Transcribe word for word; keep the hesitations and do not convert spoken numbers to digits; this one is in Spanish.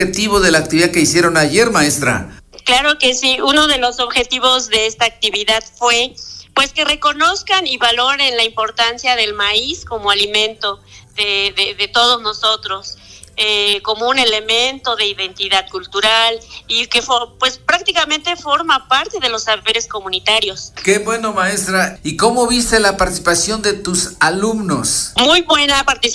Objetivo de la actividad que hicieron ayer, maestra. Claro que sí, uno de los objetivos de esta actividad fue pues que reconozcan y valoren la importancia del maíz como alimento de, de, de todos nosotros, eh, como un elemento de identidad cultural y que for, pues prácticamente forma parte de los saberes comunitarios. Qué bueno, maestra. ¿Y cómo viste la participación de tus alumnos? Muy buena participación.